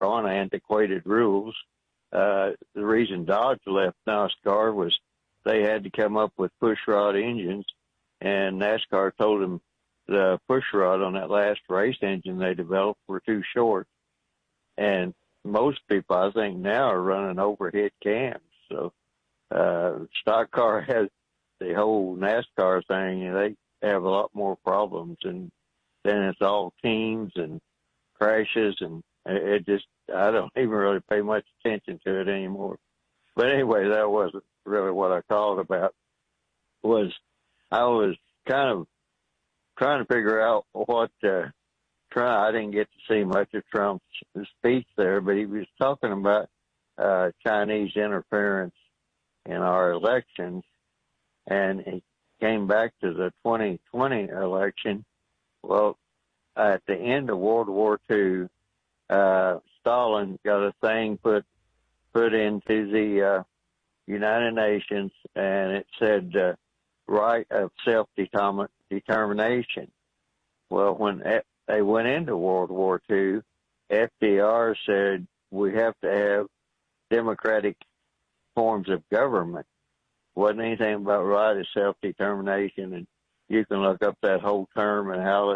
on antiquated rules. The reason Dodge left NASCAR was they had to come up with pushrod engines, and NASCAR told them the pushrod on that last race engine they developed were too short. And most people, I think, now are running overhead cams. So stock car has the whole NASCAR thing. They have a lot more problems, and then it's all teams and crashes, and it just, I don't even really pay much attention to it anymore. But anyway, that wasn't really what I called about. I was kind of trying to figure out what I didn't get to see much of Trump's speech there, but he was talking about Chinese interference in our elections, and he came back to the 2020 election. Well, at the end of World War II, Stalin got a thing put into the United Nations, and it said right of self-determination. Well, when they went into World War II, FDR said we have to have democratic forms of government. Wasn't anything about right of self-determination, and you can look up that whole term and how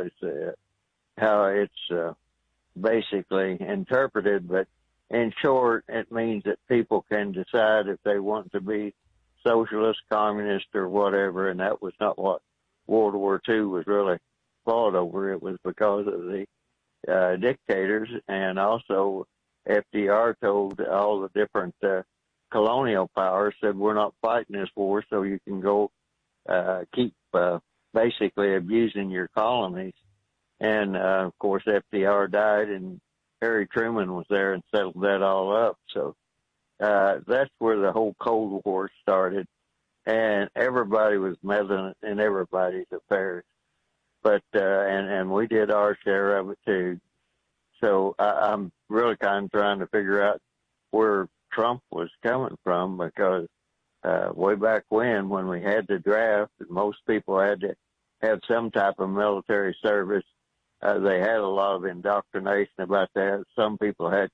it's basically interpreted. But in short, it means that people can decide if they want to be socialist, communist, or whatever, and that was not what World War II was really fought over. It was because of the dictators, and also FDR told all the different colonial powers, said, we're not fighting this war so you can go keep basically abusing your colonies. And, of course, FDR died, and Harry Truman was there and settled that all up. So that's where the whole Cold War started, and everybody was meddling in everybody's affairs. But and we did our share of it, too. So I'm really kind of trying to figure out where Trump was coming from, because way back when we had the draft, and most people had to have some type of military service, they had a lot of indoctrination about that. Some people had,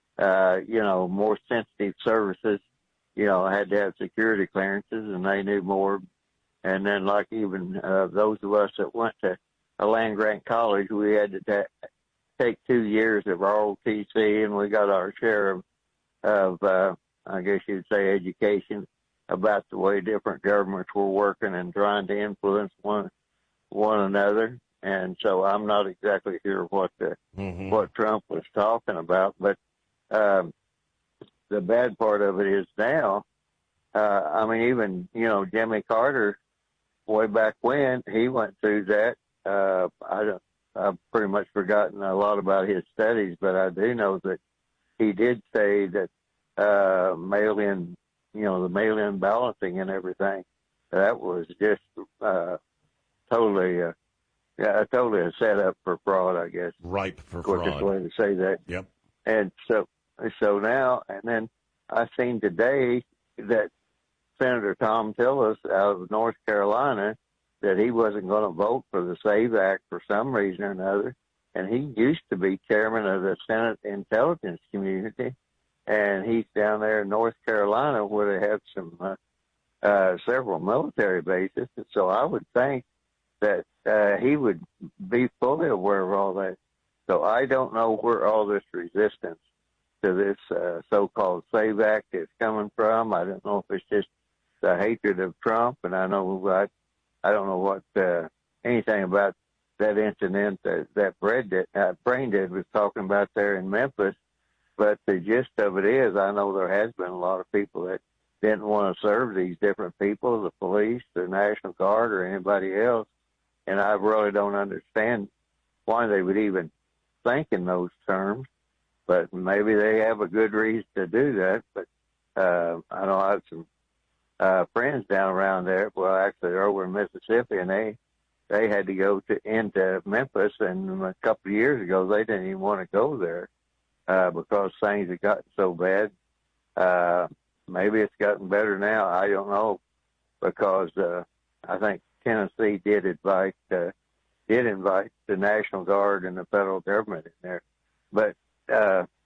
more sensitive services, had to have security clearances, and they knew more. And then, like even those of us that went to a land-grant college, we had to take 2 years of ROTC, and we got our share of I guess you'd say, education about the way different governments were working and trying to influence one another. And so I'm not exactly sure what Trump was talking about, but the bad part of it is now, even, Jimmy Carter, way back when, he went through that. I've pretty much forgotten a lot about his studies, but I do know that he did say that mail-in, the mail-in balancing and everything, that was just totally a setup for fraud, I guess. Ripe for fraud. Quickest way to say that. Yep. And so now, and then I seen today that Senator Tom Tillis out of North Carolina, that he wasn't going to vote for the SAVE Act for some reason or another. And he used to be chairman of the Senate Intelligence Community, and he's down there in North Carolina where they have some several military bases. And so I would think that he would be fully aware of all that. So I don't know where all this resistance to this so-called SAVE Act is coming from. I don't know if it's just the hatred of Trump, and I don't know what anything about that incident that Braindead was talking about there in Memphis. But the gist of it is, I know there has been a lot of people that didn't want to serve these different people, the police, the National Guard, or anybody else. And I really don't understand why they would even think in those terms. But maybe they have a good reason to do that. But I know I have some friends down around there. Well, actually, they're over in Mississippi, and they had to go into Memphis, and a couple of years ago, they didn't even want to go there because things had gotten so bad. Maybe it's gotten better now. I don't know, because I think Tennessee did invite the National Guard and the federal government in there. But